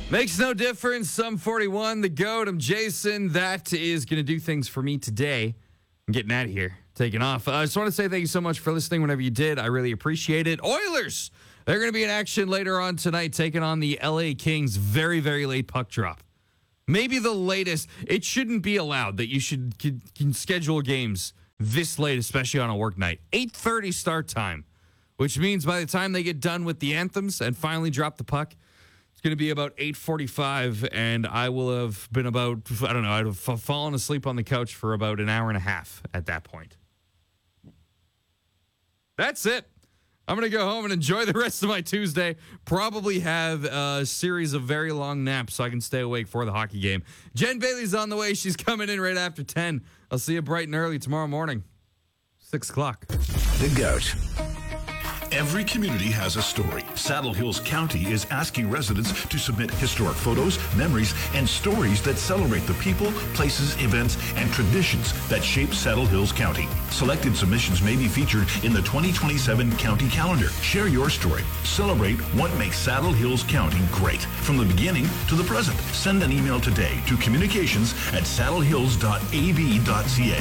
Makes no difference. Sum 41, the GOAT. I'm Jason. That is going to do things for me today. I'm getting out of here. Taking off. I just want to say thank you so much for listening whenever you did. I really appreciate it. Oilers! They're going to be in action later on tonight, taking on the LA Kings. Very, very late puck drop. Maybe the latest. It shouldn't be allowed that you can schedule games this late, especially on a work night. 8:30 start time, which means by the time they get done with the anthems and finally drop the puck, it's going to be about 8:45, and I will have been about, I don't know, I'd have fallen asleep on the couch for about an hour and a half at that point. That's it. I'm going to go home and enjoy the rest of my Tuesday. Probably have a series of very long naps so I can stay awake for the hockey game. Jen Bailey's on the way. She's coming in right after 10. I'll see you bright and early tomorrow morning, 6 o'clock. The GOAT. Every community has a story. Saddle Hills County is asking residents to submit historic photos, memories, and stories that celebrate the people, places, events, and traditions that shape Saddle Hills County. Selected submissions may be featured in the 2027 county calendar. Share your story. Celebrate what makes Saddle Hills County great, from the beginning to the present. Send an email today to communications@sattlehills.ab.ca.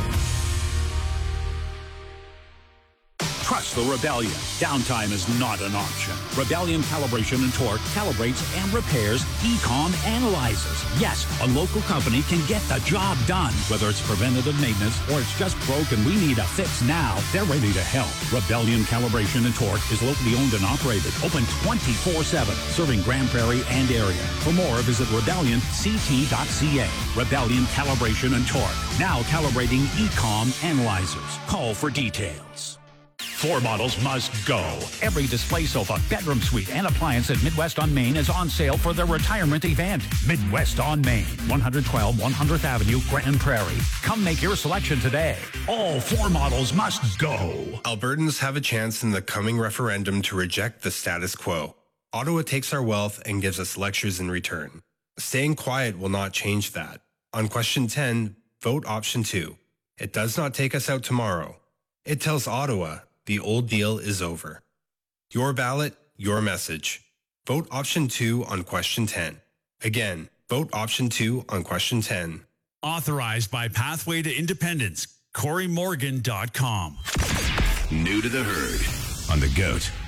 Trust the Rebellion. Downtime is not an option. Rebellion Calibration and Torque calibrates and repairs ECOM analyzers. Yes, a local company can get the job done. Whether it's preventative maintenance or it's just broke and we need a fix now, they're ready to help. Rebellion Calibration and Torque is locally owned and operated, open 24/7, serving Grand Prairie and area. For more, visit rebellionct.ca. Rebellion Calibration and Torque, now calibrating ECOM analyzers. Call for details. Floor models must go. Every display sofa, bedroom suite, and appliance at Midwest on Main is on sale for their retirement event. Midwest on Main, 112 100th Avenue, Grand Prairie. Come make your selection today. All floor models must go. Albertans have a chance in the coming referendum to reject the status quo. Ottawa takes our wealth and gives us lectures in return. Staying quiet will not change that. On question 10, vote option 2. It does not take us out tomorrow. It tells Ottawa the old deal is over. Your ballot, your message. Vote option 2 on question 10. Again, vote option 2 on question 10. Authorized by Pathway to Independence. CoreyMorgan.com. New to the herd on the GOAT.